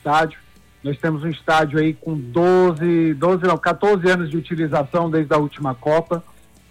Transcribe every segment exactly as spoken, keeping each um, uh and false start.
estádio. Nós temos um estádio aí com doze, doze não, quatorze anos de utilização desde a última Copa,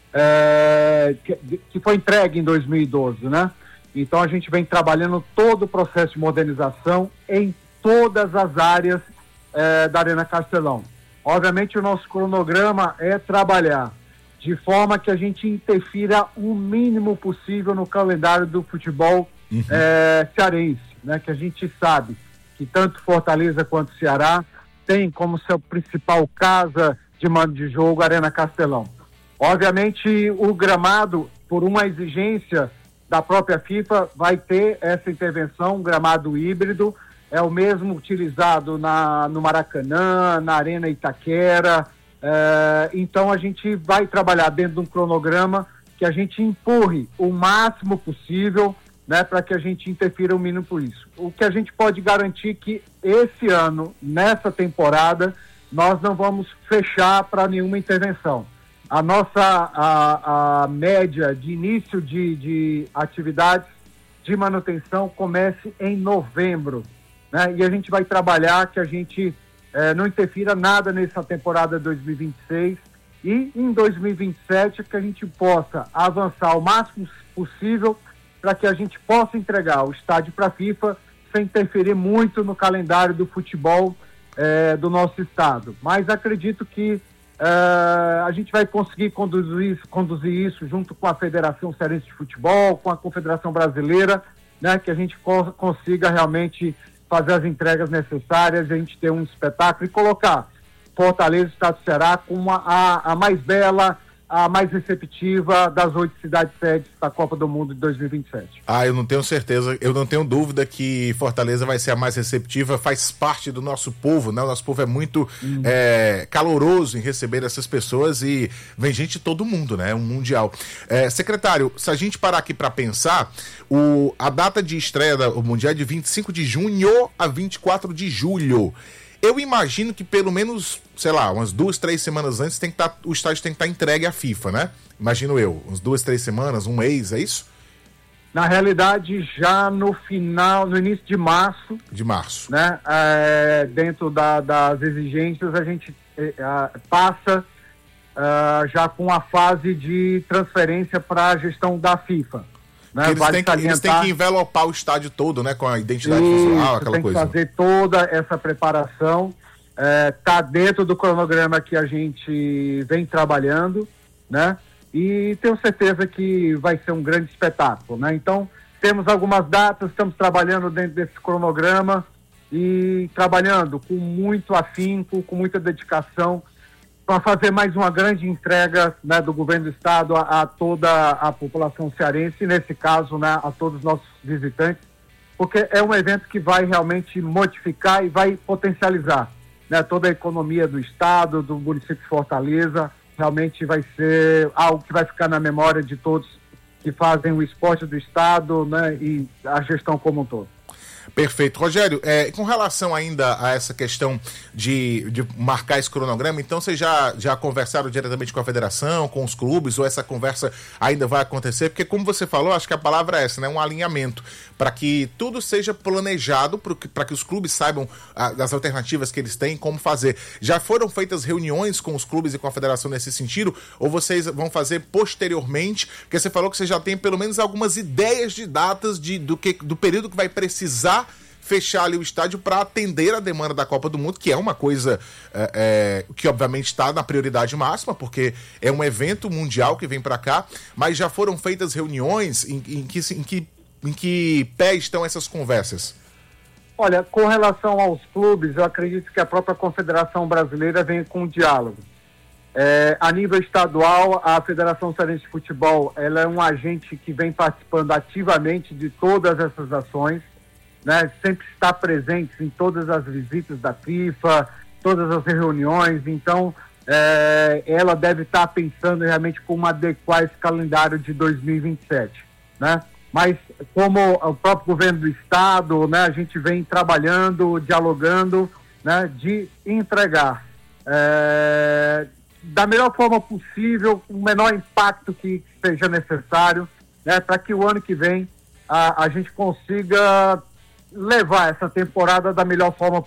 é, que, que foi entregue em dois mil e doze, né? Então a gente vem trabalhando todo o processo de modernização em todas as áreas é, da Arena Castelão. Obviamente o nosso cronograma é trabalhar de forma que a gente interfira o mínimo possível no calendário do futebol uhum. é, cearense, né? Que a gente sabe que tanto Fortaleza quanto Ceará tem como seu principal casa de mando de jogo a Arena Castelão. Obviamente o gramado, por uma exigência da própria FIFA, vai ter essa intervenção, um gramado híbrido, é o mesmo utilizado na, no Maracanã, na Arena Itaquera, é, então a gente vai trabalhar dentro de um cronograma que a gente empurre o máximo possível, né, para que a gente interfira o mínimo por isso. O que a gente pode garantir que esse ano, nessa temporada, nós não vamos fechar para nenhuma intervenção. A nossa a, a média de início de, de atividades de manutenção comece em novembro, né? E a gente vai trabalhar que a gente eh, não interfira nada nessa temporada dois mil e vinte e seis e em dois mil e vinte e sete que a gente possa avançar o máximo possível para que a gente possa entregar o estádio para a FIFA sem interferir muito no calendário do futebol eh, do nosso estado. Mas acredito que Uh, a gente vai conseguir conduzir, conduzir isso junto com a Federação Cearense de Futebol, com a Confederação Brasileira, né, que a gente co- consiga realmente fazer as entregas necessárias, a gente ter um espetáculo e colocar Fortaleza e Estado do Ceará como a, a, a mais bela, a mais receptiva das oito cidades sedes da Copa do Mundo de dois mil e vinte e sete. Ah, eu não tenho certeza, eu não tenho dúvida que Fortaleza vai ser a mais receptiva, faz parte do nosso povo, né? O nosso povo é muito hum. é, caloroso em receber essas pessoas e vem gente de todo mundo, né? É um mundial. É, secretário, se a gente parar aqui para pensar, o, a data de estreia do Mundial é de vinte e cinco de junho a vinte e quatro de julho. Eu imagino que pelo menos, sei lá, umas duas, três semanas antes tem que tá, o estádio tem que estar tá entregue à FIFA, né? Imagino eu, umas duas, três semanas, um mês, é isso? Na realidade, já no final, no início de março... De março. Né? É, dentro da, das exigências, a gente é, passa é, já com a fase de transferência para a gestão da FIFA. Né? Eles, vale têm que, eles têm que envelopar o estádio todo, né? Com a identidade visual, aquela tem coisa. Tem que fazer toda essa preparação. Está é, dentro do cronograma que a gente vem trabalhando, né? E tenho certeza que vai ser um grande espetáculo, né? Então, temos algumas datas, estamos trabalhando dentro desse cronograma e trabalhando com muito afinco, com muita dedicação, para fazer mais uma grande entrega, né, do governo do estado a, a toda a população cearense, nesse caso, né, a todos os nossos visitantes, porque é um evento que vai realmente modificar e vai potencializar, né, toda a economia do estado, do município de Fortaleza. Realmente vai ser algo que vai ficar na memória de todos que fazem o esporte do estado, né, e a gestão como um todo. Perfeito. Rogério, é, com relação ainda a essa questão de, de marcar esse cronograma, então vocês já, já conversaram diretamente com a federação, com os clubes, ou essa conversa ainda vai acontecer? Porque, como você falou, acho que a palavra é essa, né? Um alinhamento, para que tudo seja planejado, para que os clubes saibam ah, das alternativas que eles têm, como fazer. Já foram feitas reuniões com os clubes e com a federação nesse sentido, ou vocês vão fazer posteriormente? Porque você falou que você já tem pelo menos algumas ideias de datas de, do, que, do período que vai precisar fechar ali o estádio para atender a demanda da Copa do Mundo, que é uma coisa é, é, que obviamente está na prioridade máxima, porque é um evento mundial que vem para cá, mas já foram feitas reuniões em, em, que, em, que, em que pé estão essas conversas? Olha, com relação aos clubes, eu acredito que a própria Confederação Brasileira vem com um diálogo. É, a nível estadual, a Federação Cearense de Futebol, ela é um agente que vem participando ativamente de todas essas ações, né, sempre está presente em todas as visitas da FIFA, todas as reuniões. Então é, ela deve estar pensando realmente como adequar esse calendário de dois mil e vinte e sete, né? Mas como o próprio governo do estado, né, a gente vem trabalhando, dialogando, né, de entregar é, da melhor forma possível, com o menor impacto que seja necessário, né, para que o ano que vem a, a gente consiga levar essa temporada da melhor forma possível.